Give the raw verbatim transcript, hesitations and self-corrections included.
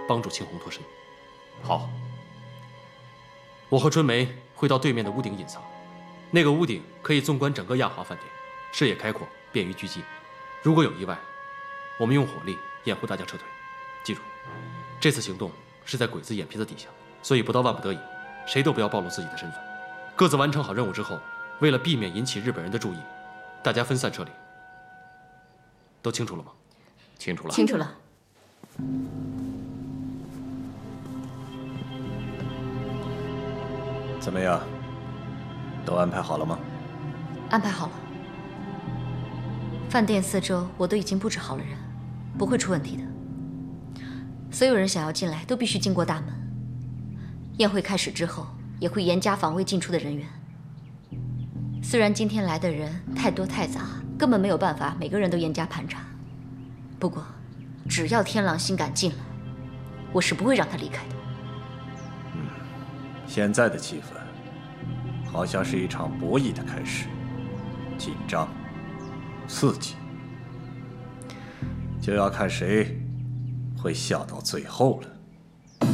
帮助青红脱身。好，我和春梅会到对面的屋顶隐藏，那个屋顶可以纵观整个亚华饭店，视野开阔，便于狙击。如果有意外，我们用火力掩护大家撤退。记住，这次行动是在鬼子眼皮子底下，所以不到万不得已，谁都不要暴露自己的身份。各自完成好任务之后，为了避免引起日本人的注意，大家分散撤离。都清楚了吗？ 清楚了。 清楚了。 怎么样？都安排好了吗？ 安排好了。饭店四周我都已经布置好了人，不会出问题的。所有人想要进来都必须经过大门。宴会开始之后，也会严加防卫进出的人员。虽然今天来的人太多太杂，根本没有办法每个人都严加盘查，不过只要天狼星敢进来，我是不会让他离开的。 嗯，现在的气氛好像是一场博弈的开始，紧张、刺激，就要看谁会笑到最后了。